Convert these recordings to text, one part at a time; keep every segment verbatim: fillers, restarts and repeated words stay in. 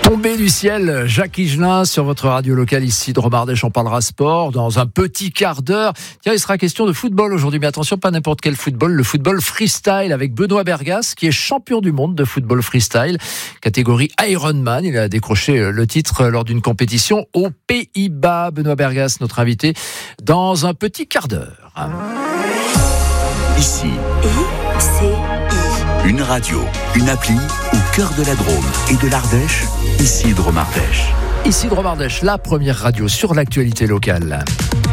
Tombé du ciel, Jacques Higelin sur votre radio locale ici de Romardèche. On parlera sport dans un petit quart d'heure. Tiens, il sera question de football aujourd'hui, mais attention, pas n'importe quel football, le football freestyle avec Benoît Bergas qui est champion du monde de football freestyle, catégorie Ironman. Il a décroché le titre lors d'une compétition aux Pays-Bas. Benoît Bergas, notre invité, dans un petit quart d'heure. Ici, I C I. Une radio, une appli au cœur de la Drôme et de l'Ardèche, ici de Romardèche. Ici de Romardèche, la première radio sur l'actualité locale.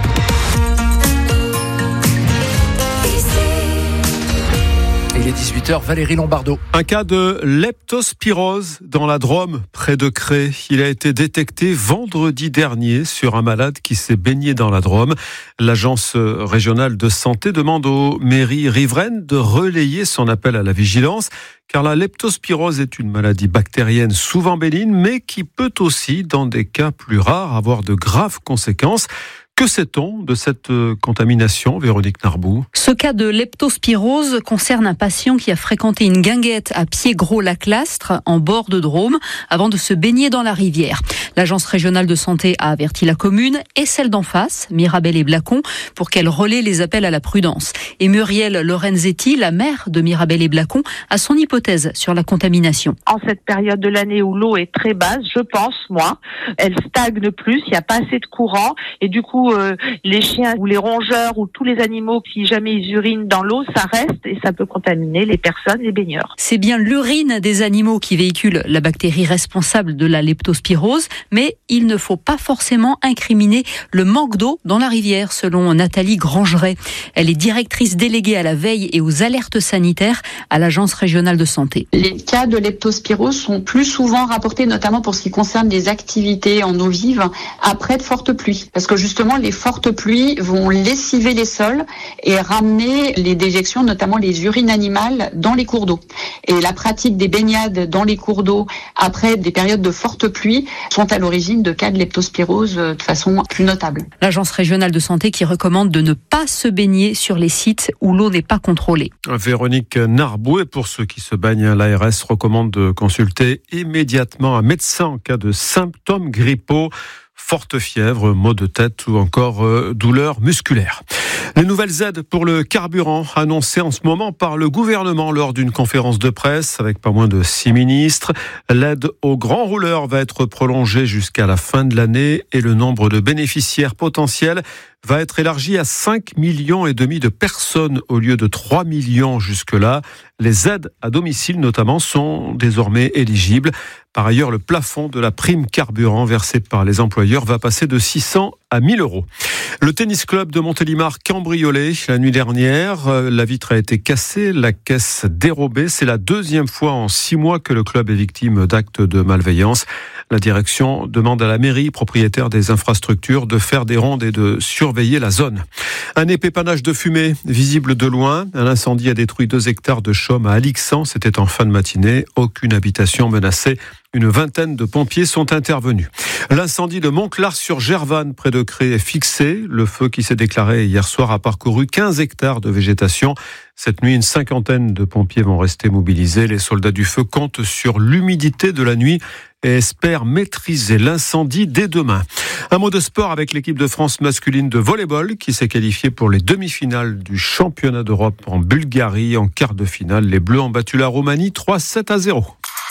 Il est dix-huit heures, Valérie Lombardo. Un cas de leptospirose dans la Drôme, près de Cré. Il a été détecté vendredi dernier sur un malade qui s'est baigné dans la Drôme. L'agence régionale de santé demande aux mairies riveraines de relayer son appel à la vigilance, car la leptospirose est une maladie bactérienne souvent bénigne, mais qui peut aussi, dans des cas plus rares, avoir de graves conséquences. Que sait-on de cette contamination, Véronique Narbou ? Ce cas de leptospirose concerne un patient qui a fréquenté une guinguette à Pied-Gros-Laclastre, en bord de Drôme, avant de se baigner dans la rivière. L'agence régionale de santé a averti la commune et celle d'en face, Mirabel et Blacon, pour qu'elle relaie les appels à la prudence. Et Muriel Lorenzetti, la maire de Mirabel et Blacon, a son hypothèse sur la contamination. En cette période de l'année où l'eau est très basse, je pense, moi, elle stagne plus, il n'y a pas assez de courant, et du coup, Euh, les chiens ou les rongeurs ou tous les animaux qui jamais ils urinent dans l'eau, ça reste et ça peut contaminer les personnes, les baigneurs. C'est bien l'urine des animaux qui véhicule la bactérie responsable de la leptospirose, mais il ne faut pas forcément incriminer le manque d'eau dans la rivière, selon Nathalie Grangeret. Elle est directrice déléguée à la veille et aux alertes sanitaires à l'agence régionale de santé. Les cas de leptospirose sont plus souvent rapportés, notamment pour ce qui concerne les activités en eau vive, après de fortes pluies. Parce que justement, les fortes pluies vont lessiver les sols et ramener les déjections, notamment les urines animales, dans les cours d'eau. Et la pratique des baignades dans les cours d'eau après des périodes de fortes pluies sont à l'origine de cas de leptospirose de façon plus notable. L'agence régionale de santé qui recommande de ne pas se baigner sur les sites où l'eau n'est pas contrôlée. Véronique Narbou, et pour ceux qui se baignent, l'A R S recommande de consulter immédiatement un médecin en cas de symptômes grippaux, forte fièvre, maux de tête ou encore euh, douleurs musculaires. Les nouvelles aides pour le carburant annoncées en ce moment par le gouvernement lors d'une conférence de presse avec pas moins de six ministres. L'aide aux grands rouleurs va être prolongée jusqu'à la fin de l'année et le nombre de bénéficiaires potentiels va être élargi à cinq millions et demi de personnes au lieu de trois millions jusque-là. Les aides à domicile notamment sont désormais éligibles. Par ailleurs, le plafond de la prime carburant versée par les employeurs va passer de six cents à mille euros. Le tennis club de Montélimar cambriolé la nuit dernière. La vitre a été cassée, la caisse dérobée. C'est la deuxième fois en six mois que le club est victime d'actes de malveillance. La direction demande à la mairie, propriétaire des infrastructures, de faire des rondes et de surveiller la zone. Un épépannage de fumée visible de loin. Un incendie a détruit deux hectares de chaume à Alixan. C'était en fin de matinée. Aucune habitation menacée. Une vingtaine de pompiers sont intervenus. L'incendie de Montclar-sur-Gervanne, près de Cré, est fixé. Le feu qui s'est déclaré hier soir a parcouru quinze hectares de végétation. Cette nuit, une cinquantaine de pompiers vont rester mobilisés. Les soldats du feu comptent sur l'humidité de la nuit et espèrent maîtriser l'incendie dès demain. Un mot de sport avec l'équipe de France masculine de volley-ball qui s'est qualifiée pour les demi-finales du championnat d'Europe en Bulgarie. En quart de finale, les Bleus ont battu la Roumanie trois sept à zéro.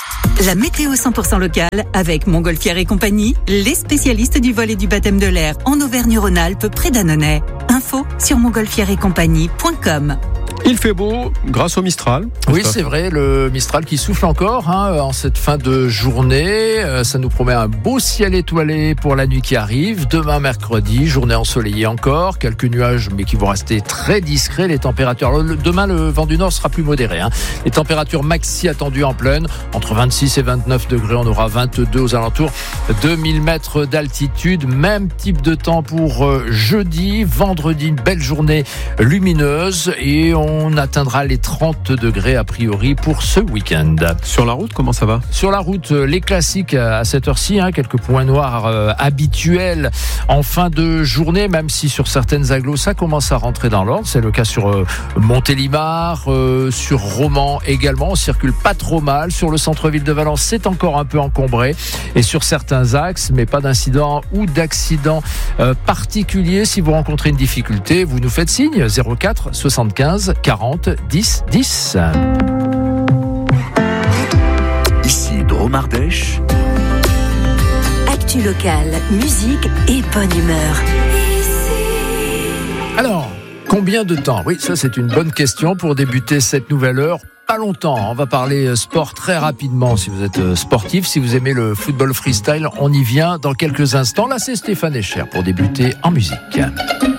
La météo cent pour cent locale avec Montgolfière et compagnie, les spécialistes du vol et du baptême de l'air en Auvergne-Rhône-Alpes près d'Annonay. Info sur montgolfière et compagnie point com. Il fait beau grâce au Mistral. Oui, c'est vrai, le Mistral qui souffle encore hein, en cette fin de journée. Euh, ça nous promet un beau ciel étoilé pour la nuit qui arrive. Demain, mercredi, journée ensoleillée encore. Quelques nuages, mais qui vont rester très discrets. Les températures. Alors, le, demain, le vent du nord sera plus modéré. Hein. Les températures maxi attendues en pleine. Entre vingt-six et vingt-neuf degrés, on aura vingt-deux aux alentours de mille mètres d'altitude. Même type de temps pour euh, jeudi. Vendredi, une belle journée lumineuse. Et on on atteindra les trente degrés a priori pour ce week-end. Sur la route, comment ça va ? Sur la route, les classiques à cette heure-ci, hein, quelques points noirs euh, habituels en fin de journée, même si sur certaines agglos, ça commence à rentrer dans l'ordre. C'est le cas sur euh, Montélimar, euh, sur Romans également. On circule pas trop mal. Sur le centre-ville de Valence, c'est encore un peu encombré. Et sur certains axes, mais pas d'incident ou d'accident euh, particulier. Si vous rencontrez une difficulté, vous nous faites signe. zéro quatre soixante-quinze quarante dix dix. Ici Drôme Ardèche. Actu locale, musique et bonne humeur. Alors, combien de temps ? Oui, ça c'est une bonne question pour débuter cette nouvelle heure. Pas longtemps, on va parler sport très rapidement si vous êtes sportif, si vous aimez le football freestyle, on y vient dans quelques instants. Là c'est Stéphane Echer pour débuter en musique.